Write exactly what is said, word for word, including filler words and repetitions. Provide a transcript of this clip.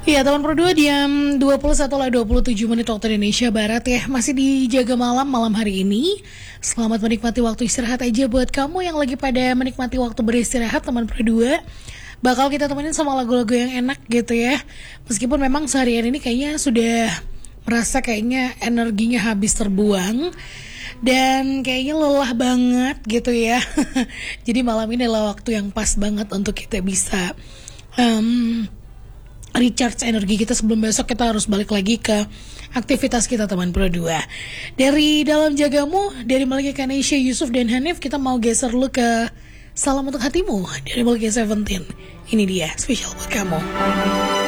Iya, teman Pro dua jam dua puluh satu lewat dua puluh tujuh menit waktu Indonesia Barat ya. Masih dijaga malam malam hari ini. Selamat menikmati waktu istirahat aja buat kamu yang lagi pada menikmati waktu beristirahat, teman Pro dua. Bakal kita temenin sama lagu-lagu yang enak gitu ya. Meskipun memang seharian ini kayaknya sudah merasa kayaknya energinya habis terbuang dan kayaknya lelah banget gitu ya. Jadi malam ini adalah waktu yang pas banget untuk kita bisa um, recharge energi kita sebelum besok kita harus balik lagi ke aktivitas kita, teman Pro dua. Dari Dalam Jagamu, dari Malika Kanesha, Yusuf dan Hanif, kita mau geser lu ke Salam Untuk Hatimu dari Malika Seventeen. Ini dia spesial buat kamu.